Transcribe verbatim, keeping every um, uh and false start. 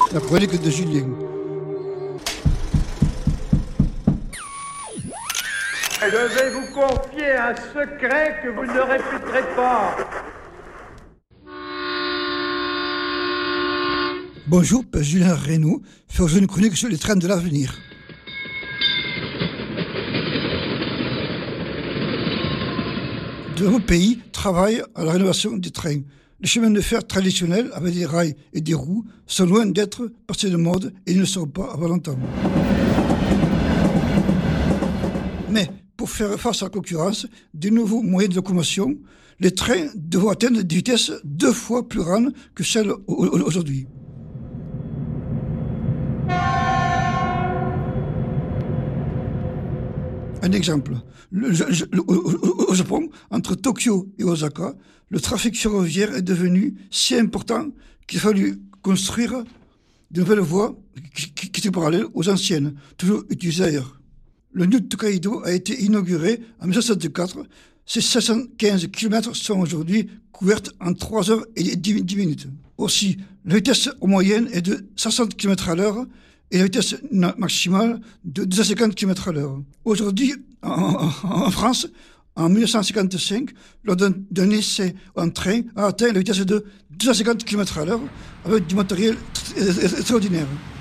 La chronique de Julien. Je vais vous confier un secret que vous ne répéterez pas. Bonjour, Père Julien Reynaud, faisons une chronique sur les trains de l'avenir. De nombreux pays travaillent à la rénovation des trains. Les chemins de fer traditionnels, avec des rails et des roues, sont loin d'être passés de mode et ils ne le seront pas avant longtemps. Mais pour faire face à la concurrence des nouveaux moyens de locomotion, les trains devront atteindre des vitesses deux fois plus grandes que celles aujourd'hui. Un exemple, le, le, au, au Japon, entre Tokyo et Osaka, le trafic ferroviaire est devenu si important qu'il a fallu construire de nouvelles voies qui, qui, qui étaient parallèles aux anciennes, toujours utilisées ailleurs. Le New Tokaido a été inauguré en dix-neuf cent soixante-quatre. Ces sept cent quinze kilomètres sont aujourd'hui couvertes en trois heures et dix minutes. Aussi, la vitesse moyenne est de soixante kilomètres à l'heure et la vitesse maximale de deux cent cinquante kilomètres à l'heure. Aujourd'hui, en, en, en France, en mille neuf cent cinquante-cinq, lors d'un, d'un essai en train, a atteint la vitesse de deux cent cinquante kilomètres à l'heure avec du matériel extraordinaire.